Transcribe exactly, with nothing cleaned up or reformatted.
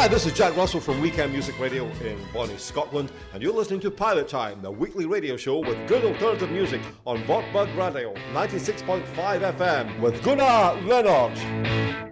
Hi, this is Jack Russell from Weekend Music Radio in Bonnie, Scotland, and you're listening to Pilot Time, the weekly radio show with good alternative music on Vortbug Radio ninety-six point five F M with Gunnar Lennart.